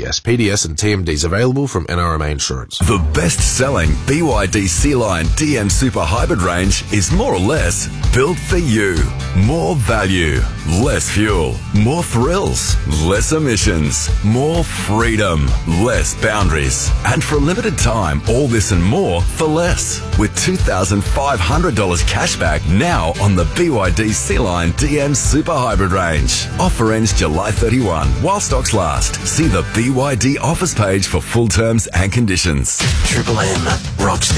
PDS. PDS and TMDs available from NRMA Insurance. The best-selling BYD Sea-Line DM Super Hybrid range is more or less built for you. More value, less fuel, more thrills, less emissions, more freedom, less boundaries. And for a limited time, all this and more for less. With $2,500 cash back now on the BYD Sea-Line DM Super Hybrid range. Offer ends July 31 while stocks last. See the BYD offers page for full terms and conditions. Triple M rocks